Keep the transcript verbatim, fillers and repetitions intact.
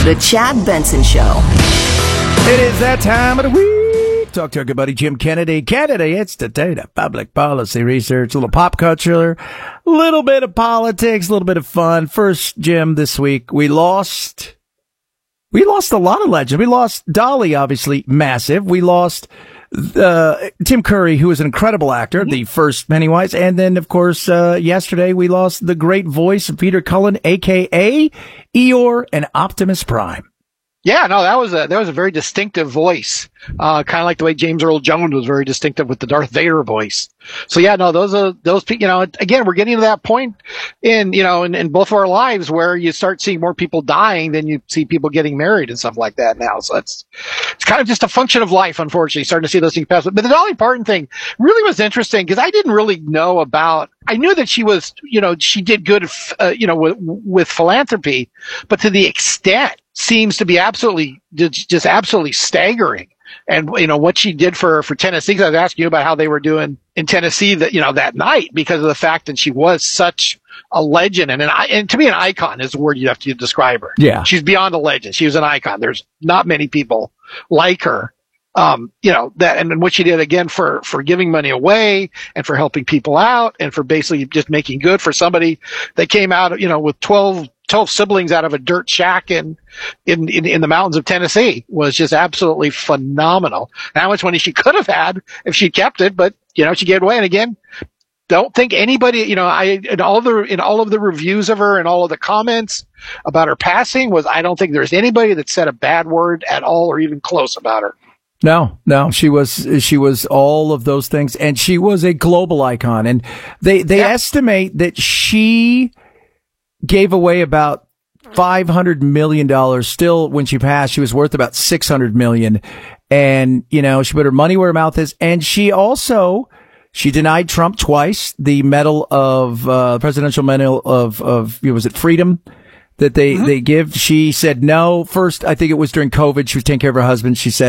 The Chad Benson Show. It is that time of the week. Talk to our good buddy Jim Kennedy. Kennedy Institute of Public Policy Research. A little pop culture, a little bit of politics, a little bit of fun. First, Jim, this week we lost. We lost a lot of legends. We lost Dolly, obviously massive. We lost uh, Tim Curry, who is an incredible actor, the first Pennywise. And then, of course, uh, yesterday we lost the great voice of Peter Cullen, a k a. Eeyore and Optimus Prime. Yeah, no, that was a that was a very distinctive voice, uh, kind of like the way James Earl Jones was very distinctive with the Darth Vader voice. So yeah, no, those are those. You know, again, we're getting to that point in you know in, in both of our lives where you start seeing more people dying than you see people getting married and stuff like that now. So it's it's kind of just a function of life, unfortunately, starting to see those things pass. But the Dolly Parton thing really was interesting because I didn't really know about. I knew that she was, you know, she did good, uh, you know, with, with philanthropy, but to the extent seems to be absolutely, just absolutely staggering. And, you know, what she did for, for Tennessee, because I was asking you about how they were doing in Tennessee that, you know, that night because of the fact that she was such a legend and an, and to me an icon is the word you have to describe her. Yeah. She's beyond a legend. She was an icon. There's not many people like her. Um, you know, that, and then what she did again for, for giving money away and for helping people out and for basically just making good for somebody that came out, you know, with twelve, twelve siblings out of a dirt shack in, in, in, in the mountains of Tennessee was just absolutely phenomenal. And how much money she could have had if she kept it, but, you know, she gave it away. And again, don't think anybody, you know, I, in all the, in all of the reviews of her and all of the comments about her passing was, I don't think there's anybody that said a bad word at all or even close about her. No, no, she was, she was all of those things and she was a global icon. And they, they yeah. estimate that she gave away about five hundred million dollars. Still, when she passed, she was worth about six hundred million dollars. And, you know, she put her money where her mouth is. And she also, she denied Trump twice the medal of, uh, presidential medal of, of, was it freedom? That they, mm-hmm. they give. She said no. First, I think it was during COVID. She was taking care of her husband. She said,